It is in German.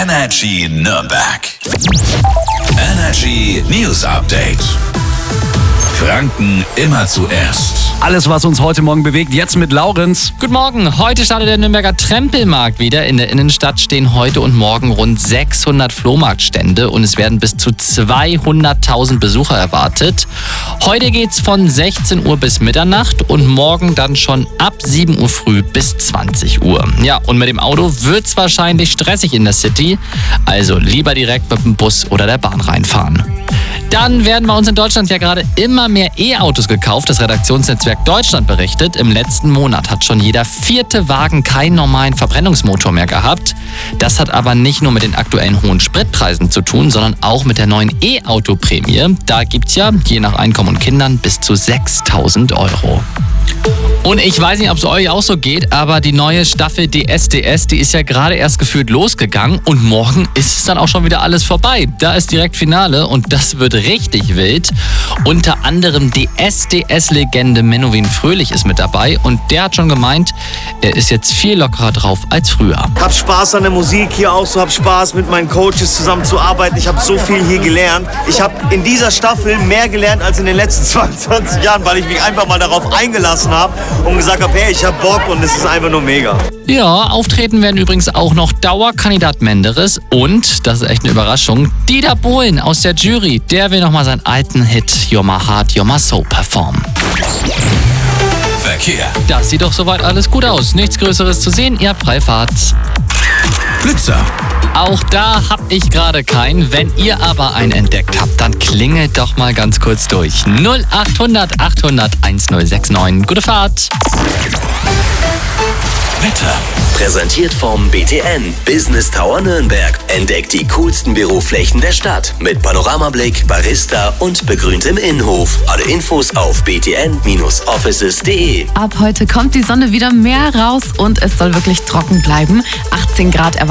Energy Nürnberg. Energy News Update. Franken immer zuerst. Alles, was uns heute Morgen bewegt, jetzt mit Laurenz. Guten Morgen. Heute startet der Nürnberger Trempelmarkt wieder. In der Innenstadt stehen heute und morgen rund 600 Flohmarktstände und es werden bis zu 200.000 Besucher erwartet. Heute geht's von 16 Uhr bis Mitternacht und morgen dann schon ab 7 Uhr früh bis 20 Uhr. Ja, und mit dem Auto wird's wahrscheinlich stressig in der City. Also lieber direkt mit dem Bus oder der Bahn reinfahren. Dann werden bei uns in Deutschland ja gerade immer mehr E-Autos gekauft. Das Redaktionsnetzwerk Deutschland berichtet, im letzten Monat hat schon jeder 4. Wagen keinen normalen Verbrennungsmotor mehr gehabt. Das hat aber nicht nur mit den aktuellen hohen Spritpreisen zu tun, sondern auch mit der neuen E-Auto-Prämie. Da gibt's ja, je nach Einkommen und Kindern, bis zu 6.000 Euro. Und ich weiß nicht, ob es euch auch so geht, aber die neue Staffel DSDS, die ist ja gerade erst gefühlt losgegangen und morgen ist es dann auch schon wieder alles vorbei. Da ist direkt Finale und das wird richtig wild. Unter anderem die SDS-Legende Menowin Fröhlich ist mit dabei und der hat schon gemeint, er ist jetzt viel lockerer drauf als früher. Hab Spaß an der Musik hier auch so, hab Spaß mit meinen Coaches zusammen zu arbeiten. Ich habe so viel hier gelernt. Ich habe in dieser Staffel mehr gelernt als in den letzten 22 Jahren, weil ich mich einfach mal darauf eingelassen habe und gesagt habe, hey, ich hab Bock und es ist einfach nur mega. Ja, auftreten werden übrigens auch noch Dauerkandidat Menderes und, das ist echt eine Überraschung, Dieter Bohlen aus der Jury. Der will nochmal seinen alten Hit You're My Heart, You're My Soul performen. Verkehr. Das sieht doch soweit alles gut aus. Nichts Größeres zu sehen, ihr habt Freifahrt. Blitzer. Auch da hab ich gerade keinen. Wenn ihr aber einen entdeckt habt, dann klingelt doch mal ganz kurz durch. 0800 800 1069. Gute Fahrt. Wetter. Präsentiert vom BTN Business Tower Nürnberg. Entdeckt die coolsten Büroflächen der Stadt mit Panoramablick, Barista und begrüntem Innenhof. Alle Infos auf btn-offices.de. Ab heute kommt die Sonne wieder mehr raus und es soll wirklich trocken bleiben. 18 Grad